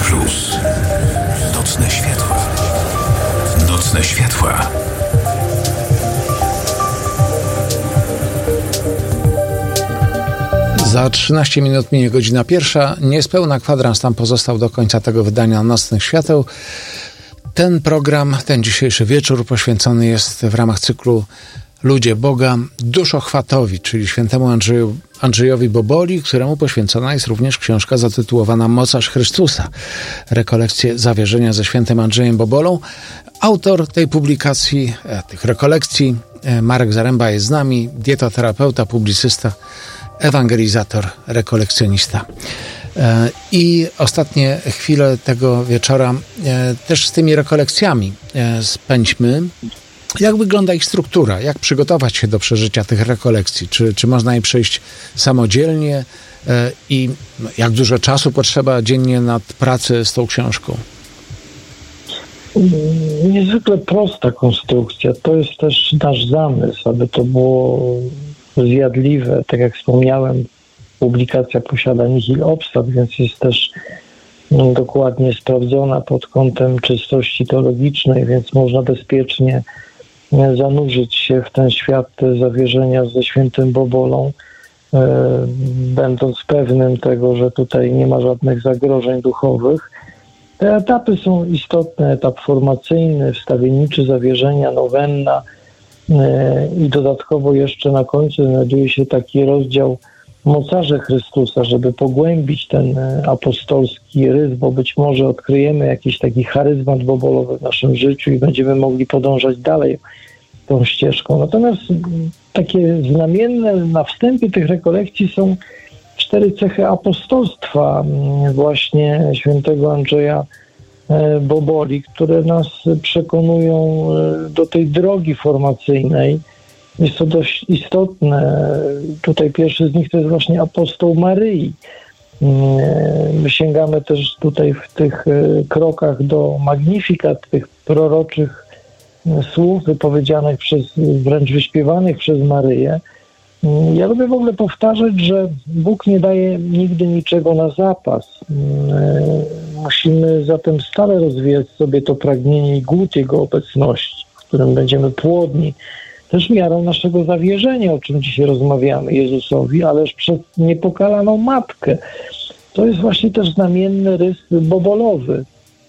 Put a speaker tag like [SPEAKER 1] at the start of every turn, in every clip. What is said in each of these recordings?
[SPEAKER 1] Plus. Nocne światła. Nocne światła.
[SPEAKER 2] Za 13 minut minie godzina pierwsza. Niespełna kwadrans tam pozostał do końca tego wydania Nocnych Świateł. Ten program, ten dzisiejszy wieczór poświęcony jest w ramach cyklu Ludzie Boga duszochwatowi, czyli świętemu Andrzejowi Boboli, któremu poświęcona jest również książka zatytułowana Mocarz Chrystusa. Rekolekcje zawierzenia ze świętym Andrzejem Bobolą. Autor tej publikacji, tych rekolekcji, Marek Zaręba jest z nami, dietoterapeuta, publicysta, ewangelizator, rekolekcjonista. I ostatnie chwile tego wieczora też z tymi rekolekcjami spędźmy. Jak wygląda ich struktura? Jak przygotować się do przeżycia tych rekolekcji? Czy można je przejść samodzielnie? I jak dużo czasu potrzeba dziennie nad pracę z tą książką?
[SPEAKER 3] Niezwykle prosta konstrukcja. To jest też nasz zamysł, aby to było zjadliwe. Tak jak wspomniałem, publikacja posiada nihil obstat, więc jest też dokładnie sprawdzona pod kątem czystości teologicznej, więc można bezpiecznie zanurzyć się w ten świat zawierzenia ze świętym Bobolą, będąc pewnym tego, że tutaj nie ma żadnych zagrożeń duchowych. Te etapy są istotne. Etap formacyjny, wstawienniczy zawierzenia, nowenna i dodatkowo jeszcze na końcu znajduje się taki rozdział Mocarze Chrystusa, żeby pogłębić ten apostolski rys, bo być może odkryjemy jakiś taki charyzmat bobolowy w naszym życiu i będziemy mogli podążać dalej tą ścieżką. Natomiast takie znamienne na wstępie tych rekolekcji są 4 cechy apostolstwa właśnie świętego Andrzeja Boboli, które nas przekonują do tej drogi formacyjnej. Jest to dość istotne. Tutaj pierwszy z nich to jest właśnie apostoł Maryi. My sięgamy też tutaj w tych krokach do Magnificat, tych proroczych słów wypowiedzianych wręcz wyśpiewanych przez Maryję. Ja lubię w ogóle powtarzać, że Bóg nie daje nigdy niczego na zapas. Musimy zatem stale rozwijać sobie to pragnienie i głód Jego obecności, w którym będziemy płodni, też miarą naszego zawierzenia, o czym dzisiaj rozmawiamy, Jezusowi, ależ przez niepokalaną Matkę. To jest właśnie też znamienny rys bobolowy.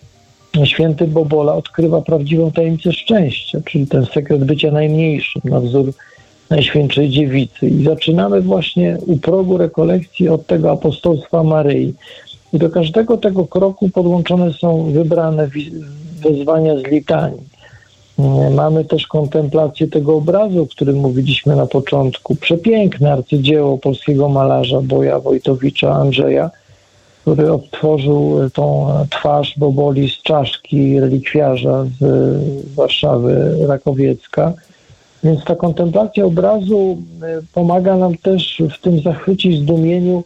[SPEAKER 3] Święty Bobola odkrywa prawdziwą tajemnicę szczęścia, czyli ten sekret bycia najmniejszym, na wzór Najświętszej Dziewicy. I zaczynamy właśnie u progu rekolekcji od tego apostolstwa Maryi. I do każdego tego kroku podłączone są wybrane wezwania z litanii. Mamy też kontemplację tego obrazu, o którym mówiliśmy na początku. Przepiękne arcydzieło polskiego malarza Boja Wojtowicza Andrzeja, który odtworzył tą twarz Boboli z czaszki relikwiarza z Warszawy Rakowiecka. Więc ta kontemplacja obrazu pomaga nam też w tym zachwycie i zdumieniu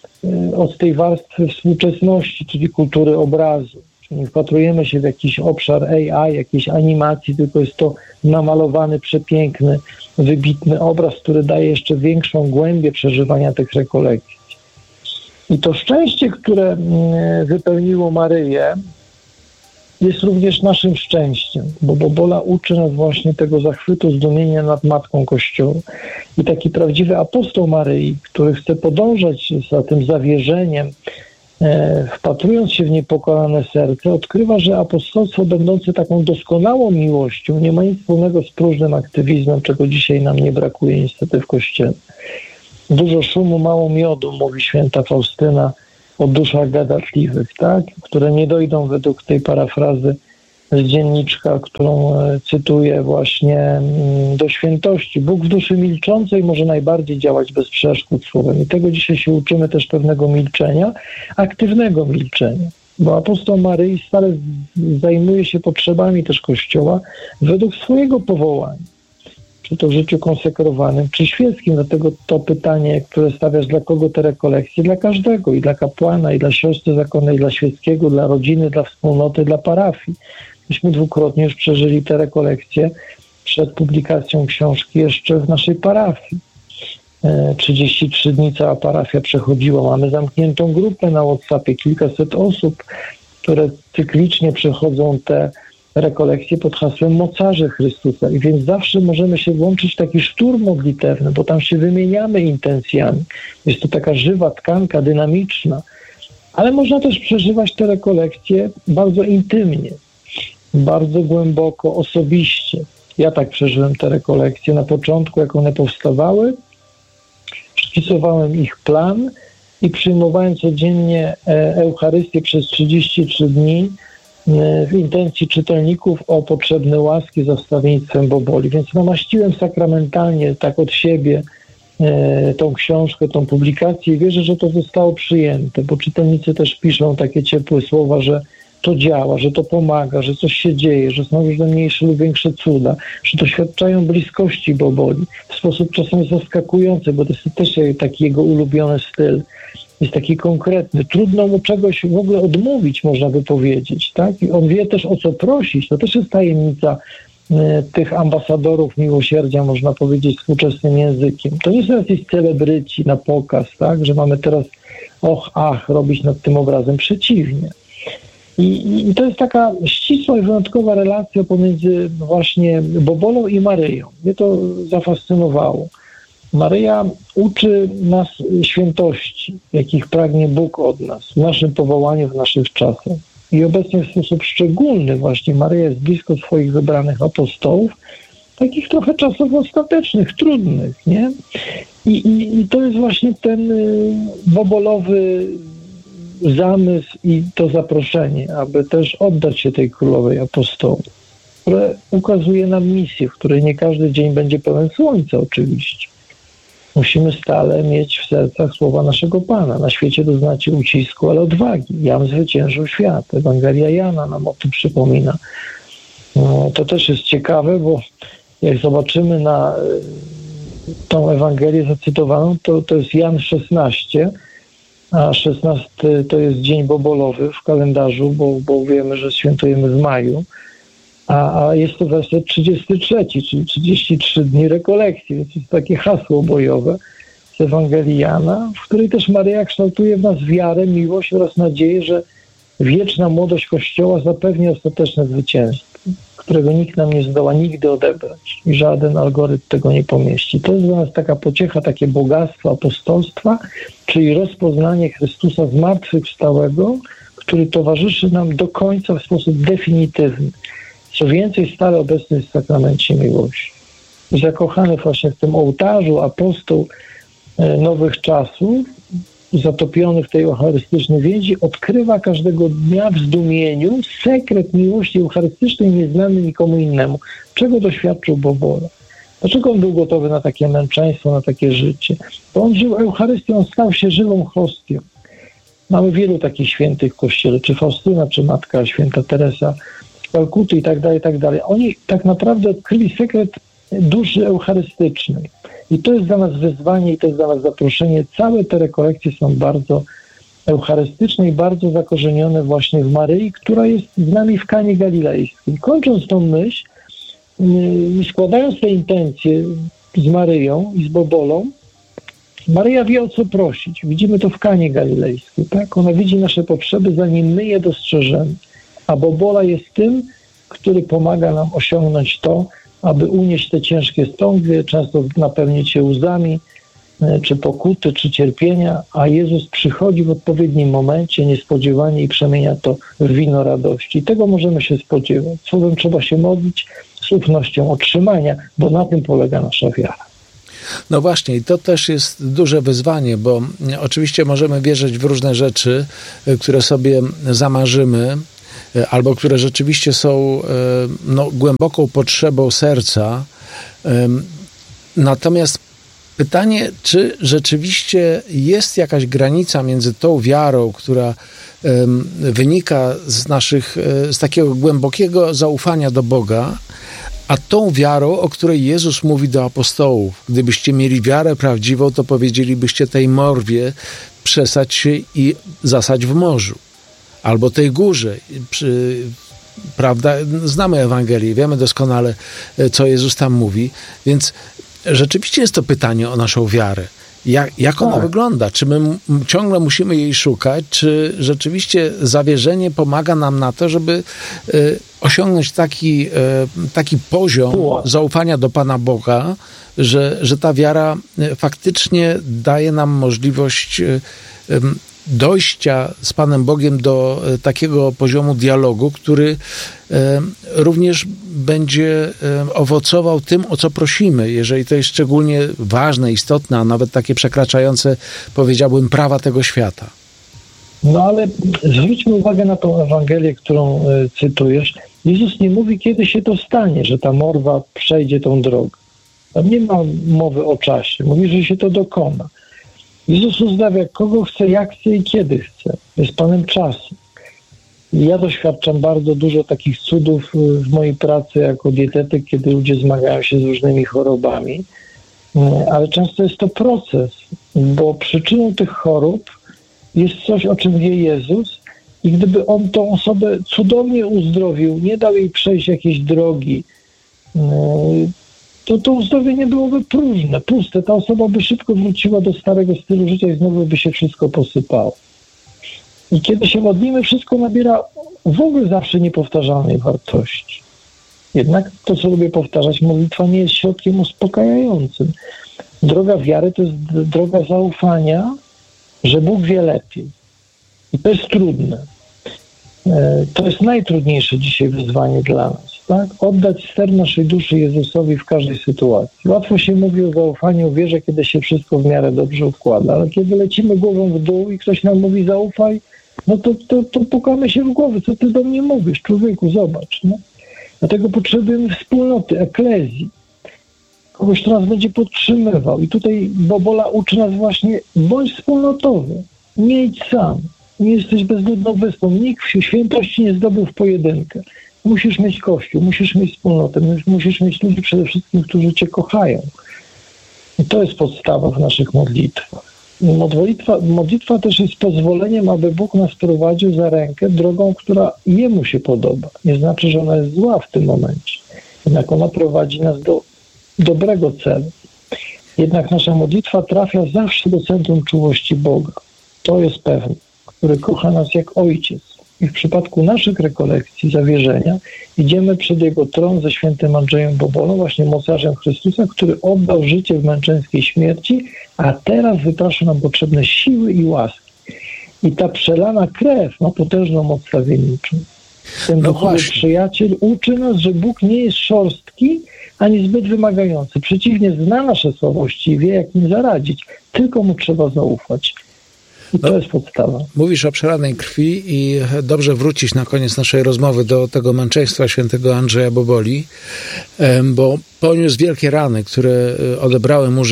[SPEAKER 3] od tej warstwy współczesności, czyli kultury obrazu. Czyli nie wpatrujemy się w jakiś obszar AI, jakiejś animacji, tylko jest to namalowany, przepiękny, wybitny obraz, który daje jeszcze większą głębię przeżywania tych rekolekcji. I to szczęście, które wypełniło Maryję, jest również naszym szczęściem, bo Bobola uczy nas właśnie tego zachwytu, zdumienia nad Matką Kościoła. I taki prawdziwy apostoł Maryi, który chce podążać za tym zawierzeniem, wpatrując się w niepokonane serce, odkrywa, że apostolstwo będące taką doskonałą miłością nie ma nic wspólnego z próżnym aktywizmem, czego dzisiaj nam nie brakuje niestety w Kościele. Dużo szumu, mało miodu, mówi święta Faustyna o duszach gadatliwych, tak? Które nie dojdą według tej parafrazy z dzienniczka, którą cytuję właśnie, do świętości. Bóg w duszy milczącej może najbardziej działać bez przeszkód słowem. I tego dzisiaj się uczymy też pewnego milczenia, aktywnego milczenia. Bo apostoł Maryi stale zajmuje się potrzebami też Kościoła według swojego powołania. Czy to w życiu konsekrowanym, czy świeckim. Dlatego to pytanie, które stawiasz, dla kogo te rekolekcje? Dla każdego. I dla kapłana, i dla siostry zakonnej, i dla świeckiego, dla rodziny, dla wspólnoty, dla parafii. Myśmy dwukrotnie już przeżyli te rekolekcje przed publikacją książki jeszcze w naszej parafii. 33 dni cała parafia przechodziła. Mamy zamkniętą grupę na WhatsAppie, kilkaset osób które cyklicznie przechodzą te rekolekcje pod hasłem mocarze Chrystusa. I więc zawsze możemy się włączyć w taki szturm modlitewny, bo tam się wymieniamy intencjami. Jest to taka żywa tkanka, dynamiczna. Ale można też przeżywać te rekolekcje bardzo intymnie, bardzo głęboko, osobiście. Ja tak przeżyłem te rekolekcje. Na początku, jak one powstawały, spisowałem ich plan i przyjmowałem codziennie Eucharystię przez 33 dni w intencji czytelników o potrzebne łaski za wstawiennictwem Boboli. Więc namaściłem sakramentalnie tak od siebie tą książkę, tą publikację i wierzę, że to zostało przyjęte, bo czytelnicy też piszą takie ciepłe słowa, że to działa, że to pomaga, że coś się dzieje, że są różne mniejsze lub większe cuda, że doświadczają bliskości Boboli w sposób czasem zaskakujący, bo to jest też taki jego ulubiony styl. Jest taki konkretny. Trudno mu czegoś w ogóle odmówić, można by powiedzieć. Tak? I on wie też, o co prosić. To też jest tajemnica tych ambasadorów miłosierdzia, można powiedzieć, współczesnym językiem. To nie są jacyś celebryci na pokaz, tak? Że mamy teraz robić nad tym obrazem. Przeciwnie. I to jest taka ścisła i wyjątkowa relacja pomiędzy właśnie Bobolą i Maryją. Mnie to zafascynowało. Maryja uczy nas świętości, jakich pragnie Bóg od nas, w naszym powołaniu, w naszych czasach. I obecnie w sposób szczególny właśnie Maryja jest blisko swoich wybranych apostołów, takich trochę czasów ostatecznych, trudnych, nie? I to jest właśnie ten bobolowy zamysł i to zaproszenie, aby też oddać się tej królowej apostołów, które ukazuje nam misję, w której nie każdy dzień będzie pełen słońca oczywiście. Musimy stale mieć w sercach słowa naszego Pana. Na świecie doznacie ucisku, ale odwagi. Jam zwyciężył świat. Ewangelia Jana nam o tym przypomina. To też jest ciekawe, bo jak zobaczymy na tą Ewangelię zacytowaną, to jest Jan 16, a 16 to jest dzień bobolowy w kalendarzu, bo wiemy, że świętujemy w maju. A jest to werset 33, czyli 33 dni rekolekcji, więc jest takie hasło bojowe z Ewangelii Jana, w której też Maryja kształtuje w nas wiarę, miłość oraz nadzieję, że wieczna młodość Kościoła zapewni ostateczne zwycięstwo, którego nikt nam nie zdoła nigdy odebrać i żaden algorytm tego nie pomieści. To jest dla nas taka pociecha, takie bogactwo apostolstwa, czyli rozpoznanie Chrystusa zmartwychwstałego, który towarzyszy nam do końca w sposób definitywny. Co więcej, stale obecny jest w sakramencie miłości. Zakochany właśnie w tym ołtarzu apostoł nowych czasów, zatopiony w tej eucharystycznej więzi, odkrywa każdego dnia w zdumieniu sekret miłości eucharystycznej nieznany nikomu innemu. Czego doświadczył Bobola? Dlaczego on był gotowy na takie męczeństwo, na takie życie? Bo on żył Eucharystią, on stał się żywą hostią. Mamy wielu takich świętych w Kościele, czy Faustyna, czy Matka Święta Teresa z Kalkuty i tak dalej, i tak dalej. Oni tak naprawdę odkryli sekret duszy eucharystycznej. I to jest dla nas wyzwanie i to jest dla nas zaproszenie. Całe te rekolekcje są bardzo eucharystyczne i bardzo zakorzenione właśnie w Maryi, która jest z nami w Kanie Galilejskiej. Kończąc tą myśl i składając te intencje z Maryją i z Bobolą, Maryja wie, o co prosić. Widzimy to w Kanie Galilejskiej. Tak? Ona widzi nasze potrzeby, zanim my je dostrzeżemy. A Bobola jest tym, który pomaga nam osiągnąć to, aby unieść te ciężkie stągwie, często napełnić się łzami, czy pokuty, czy cierpienia, a Jezus przychodzi w odpowiednim momencie, niespodziewanie i przemienia to w wino radości. I tego możemy się spodziewać. Słowem trzeba się modlić z ufnością otrzymania, bo na tym polega nasza wiara.
[SPEAKER 2] No właśnie, i to też jest duże wyzwanie, bo oczywiście możemy wierzyć w różne rzeczy, które sobie zamarzymy, albo które rzeczywiście są głęboką potrzebą serca. Natomiast pytanie, czy rzeczywiście jest jakaś granica między tą wiarą, która wynika z takiego głębokiego zaufania do Boga, a tą wiarą, o której Jezus mówi do apostołów. Gdybyście mieli wiarę prawdziwą, to powiedzielibyście tej morwie przesadź się i zasadź w morzu. Albo tej górze. Prawda? Znamy Ewangelię, wiemy doskonale, co Jezus tam mówi. Więc rzeczywiście jest to pytanie o naszą wiarę. Jak ona wygląda? Czy my ciągle musimy jej szukać? Czy rzeczywiście zawierzenie pomaga nam na to, żeby osiągnąć taki poziom zaufania do Pana Boga, że ta wiara faktycznie daje nam możliwość dojścia z Panem Bogiem do takiego poziomu dialogu, który również będzie owocował tym, o co prosimy, jeżeli to jest szczególnie ważne, istotne, a nawet takie przekraczające, powiedziałbym, prawa tego świata.
[SPEAKER 3] No ale zwróćmy uwagę na tą Ewangelię, którą cytujesz. Jezus nie mówi, kiedy się to stanie, że ta morwa przejdzie tą drogę. Tam nie ma mowy o czasie. Mówi, że się to dokona. Jezus uzdrawia kogo chce, jak chce i kiedy chce. Jest Panem czasu. Ja doświadczam bardzo dużo takich cudów w mojej pracy jako dietetyk, kiedy ludzie zmagają się z różnymi chorobami, ale często jest to proces, bo przyczyną tych chorób jest coś, o czym wie Jezus i gdyby On tą osobę cudownie uzdrowił, nie dał jej przejść jakiejś drogi, to uzdrowienie byłoby próżne, puste. Ta osoba by szybko wróciła do starego stylu życia i znowu by się wszystko posypało. I kiedy się modlimy, wszystko nabiera w ogóle zawsze niepowtarzalnej wartości. Jednak to, co lubię powtarzać, modlitwa nie jest środkiem uspokajającym. Droga wiary to jest droga zaufania, że Bóg wie lepiej. I to jest trudne. To jest najtrudniejsze dzisiaj wyzwanie dla nas. Tak? Oddać ster naszej duszy Jezusowi w każdej sytuacji. Łatwo się mówi o zaufaniu, o wierze, kiedy się wszystko w miarę dobrze układa, ale kiedy lecimy głową w dół i ktoś nam mówi zaufaj, no to pukamy się w głowę. Co ty do mnie mówisz? Człowieku, zobacz. Nie? Dlatego potrzebujemy wspólnoty, eklezji. Kogoś, kto nas będzie podtrzymywał. I tutaj Bobola uczy nas właśnie, bądź wspólnotowy. Nie idź sam. Nie jesteś bezludną wyspą. Nikt w świętości nie zdobył w pojedynkę. Musisz mieć Kościół, musisz mieć wspólnotę, musisz mieć ludzi przede wszystkim, którzy Cię kochają. I to jest podstawa w naszych modlitwach. Modlitwa też jest pozwoleniem, aby Bóg nas prowadził za rękę drogą, która Jemu się podoba. Nie znaczy, że ona jest zła w tym momencie. Jednak ona prowadzi nas do dobrego celu. Jednak nasza modlitwa trafia zawsze do centrum czułości Boga. To jest pewne, który kocha nas jak Ojciec. I w przypadku naszych rekolekcji, zawierzenia, idziemy przed Jego tron ze świętym Andrzejem Bobolą, właśnie mocarzem Chrystusa, który oddał życie w męczeńskiej śmierci, a teraz wyprasza nam potrzebne siły i łaski. I ta przelana krew ma potężną moc zbawienniczą. Ten duchowy przyjaciel uczy nas, że Bóg nie jest szorstki, ani zbyt wymagający. Przeciwnie, zna nasze słabości i wie, jak im zaradzić. Tylko Mu trzeba zaufać. I to jest podstawa.
[SPEAKER 2] Mówisz o przelanej krwi i dobrze wrócić na koniec naszej rozmowy do tego męczeństwa świętego Andrzeja Boboli, bo poniósł wielkie rany, które odebrały mu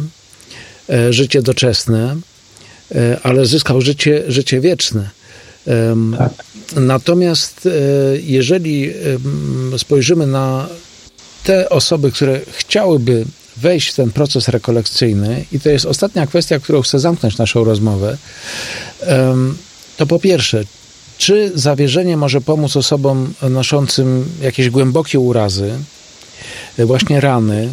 [SPEAKER 2] życie doczesne, ale zyskał życie wieczne.
[SPEAKER 3] Tak.
[SPEAKER 2] Natomiast jeżeli spojrzymy na te osoby, które chciałyby wejść w ten proces rekolekcyjny, i to jest ostatnia kwestia, którą chcę zamknąć naszą rozmowę, to po pierwsze, czy zawierzenie może pomóc osobom noszącym jakieś głębokie urazy, właśnie rany,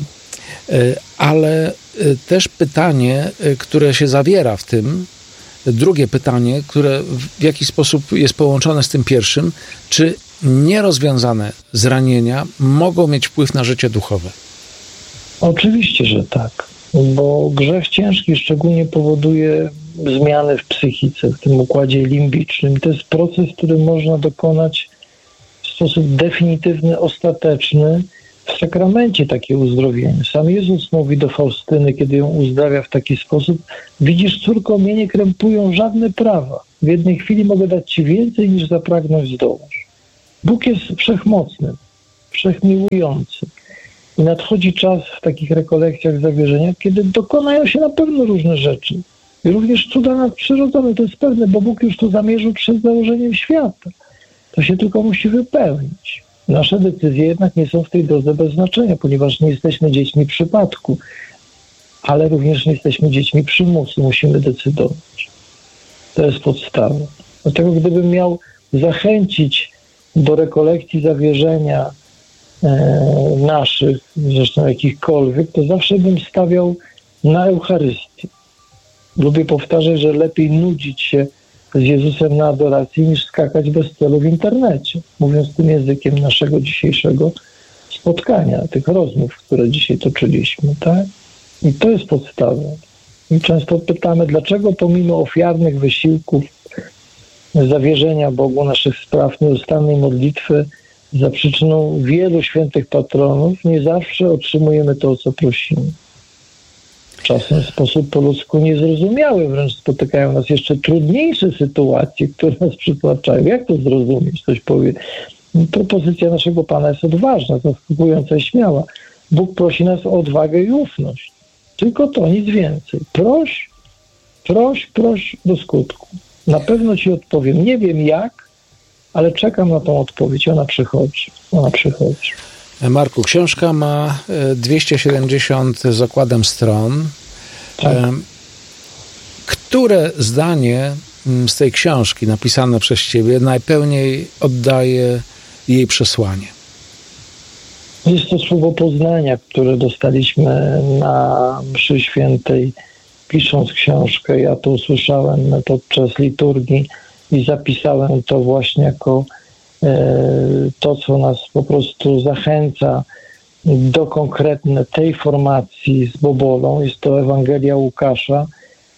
[SPEAKER 2] ale też pytanie, które się zawiera w tym, drugie pytanie, które w jakiś sposób jest połączone z tym pierwszym, czy nierozwiązane zranienia mogą mieć wpływ na życie duchowe?
[SPEAKER 3] Oczywiście, że tak, bo grzech ciężki szczególnie powoduje zmiany w psychice, w tym układzie limbicznym. To jest proces, który można dokonać w sposób definitywny, ostateczny w sakramencie takie uzdrowienie. Sam Jezus mówi do Faustyny, kiedy ją uzdrawia w taki sposób: widzisz, córko, mnie nie krępują żadne prawa. W jednej chwili mogę dać Ci więcej, niż zapragnąć zdołasz. Bóg jest wszechmocny, wszechmiłujący. I nadchodzi czas w takich rekolekcjach zawierzenia, kiedy dokonają się na pewno różne rzeczy. I również cuda nadprzyrodzone, to jest pewne, bo Bóg już to zamierzył przed założeniem świata. To się tylko musi wypełnić. Nasze decyzje jednak nie są w tej drodze bez znaczenia, ponieważ nie jesteśmy dziećmi przypadku, ale również nie jesteśmy dziećmi przymusu. Musimy decydować. To jest podstawa. Dlatego gdybym miał zachęcić do rekolekcji zawierzenia naszych, zresztą jakichkolwiek, to zawsze bym stawiał na Eucharystię. lubię powtarzać, że lepiej nudzić się z Jezusem na adoracji, niż skakać bez celu w internecie. Mówiąc tym językiem naszego dzisiejszego spotkania, tych rozmów, które dzisiaj toczyliśmy, tak? I to jest podstawa. I często pytamy, dlaczego pomimo ofiarnych wysiłków, zawierzenia Bogu naszych spraw, nieustannej modlitwy, za przyczyną wielu świętych patronów, nie zawsze otrzymujemy to, o co prosimy. Czasem w sposób po ludzku niezrozumiały, wręcz spotykają nas jeszcze trudniejsze sytuacje, które nas przytłaczają. Jak to zrozumieć? Ktoś powie, propozycja naszego Pana jest odważna, zaskakująca i śmiała. Bóg prosi nas o odwagę i ufność. Tylko to, nic więcej. Proś do skutku. Na pewno Ci odpowiem. Nie wiem jak, ale czekam na tą odpowiedź. Ona przychodzi.
[SPEAKER 2] Marku, książka ma 270 z okładem stron.
[SPEAKER 3] Tak.
[SPEAKER 2] Które zdanie z tej książki napisane przez Ciebie najpełniej oddaje jej przesłanie?
[SPEAKER 3] Jest to słowo poznania, które dostaliśmy na mszy świętej, pisząc książkę. Ja to usłyszałem podczas liturgii i zapisałem to właśnie jako to, co nas po prostu zachęca do konkretnej tej formacji z Bobolą. Jest to Ewangelia Łukasza,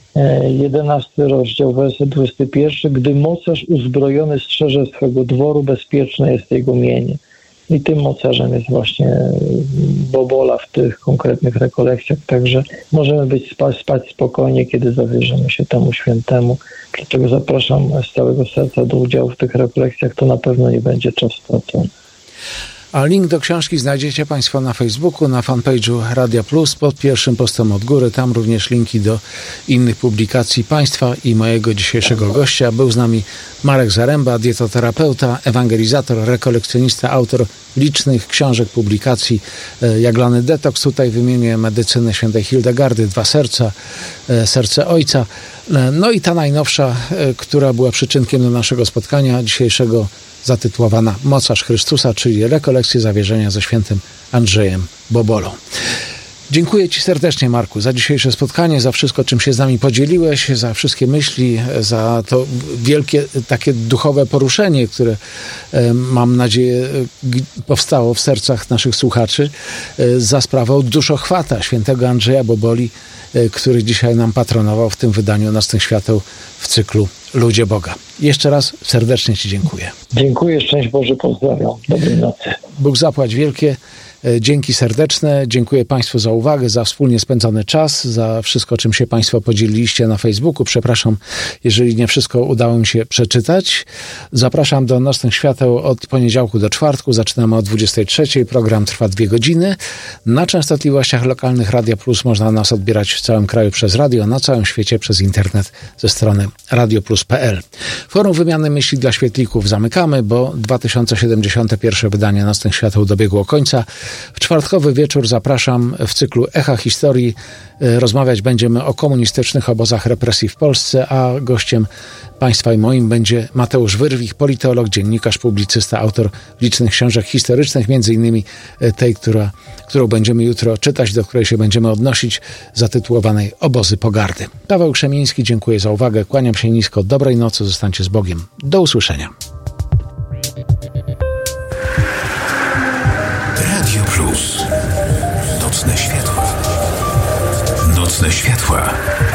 [SPEAKER 3] 11 rozdział, werset 21. Gdy mocarz uzbrojony strzeże swego dworu, bezpieczne jest jego mienie. I tym mocarzem jest właśnie Bobola w tych konkretnych rekolekcjach. Także możemy spać spokojnie, kiedy zawierzymy się temu świętemu. Dlatego zapraszam z całego serca do udziału w tych rekolekcjach. To na pewno nie będzie czas stracony.
[SPEAKER 2] A link do książki znajdziecie Państwo na Facebooku, na fanpage'u Radia Plus, pod pierwszym postem od góry. Tam również linki do innych publikacji Państwa i mojego dzisiejszego gościa. Był z nami Marek Zaręba, dietoterapeuta, ewangelizator, rekolekcjonista, autor licznych książek, publikacji. Jaglany detoks, tutaj wymienię Medycynę świętej Hildegardy, 2 serca, Serce Ojca. No i ta najnowsza, która była przyczynkiem do naszego spotkania dzisiejszego, zatytułowana Mocarz Chrystusa, czyli rekolekcje zawierzenia ze świętym Andrzejem Bobolą. Dziękuję Ci serdecznie, Marku, za dzisiejsze spotkanie, za wszystko, czym się z nami podzieliłeś, za wszystkie myśli, za to wielkie takie duchowe poruszenie, które mam nadzieję powstało w sercach naszych słuchaczy, za sprawą duszochwata świętego Andrzeja Boboli, który dzisiaj nam patronował w tym wydaniu Nocnych Świateł w cyklu Ludzie Boga. Jeszcze raz serdecznie Ci dziękuję.
[SPEAKER 3] Dziękuję, szczęść Boże, pozdrawiam. Dobrej nocy.
[SPEAKER 2] Bóg zapłać wielkie. Dzięki serdeczne. Dziękuję Państwu za uwagę, za wspólnie spędzony czas, za wszystko, czym się Państwo podzieliliście na Facebooku. Przepraszam, jeżeli nie wszystko udało mi się przeczytać. Zapraszam do Nocnych Świateł od poniedziałku do czwartku. Zaczynamy o 23:00. Program trwa 2 godziny. Na częstotliwościach lokalnych Radia Plus można nas odbierać w całym kraju przez radio, na całym świecie przez internet ze strony radioplus.pl. Forum Wymiany Myśli dla Świetlików zamykamy, bo 2071 wydanie Nocnych Świateł dobiegło końca. W czwartkowy wieczór zapraszam w cyklu Echa Historii. Rozmawiać będziemy o komunistycznych obozach represji w Polsce, a gościem Państwa i moim będzie Mateusz Wyrwich, politolog, dziennikarz, publicysta, autor licznych książek historycznych, między innymi tej, którą będziemy jutro czytać, do której się będziemy odnosić, zatytułowanej Obozy Pogardy. Paweł Krzemiński, dziękuję za uwagę, kłaniam się nisko, dobrej nocy, zostańcie z Bogiem. Do usłyszenia.
[SPEAKER 1] Radio Plus. Nocne światła. Nocne światła.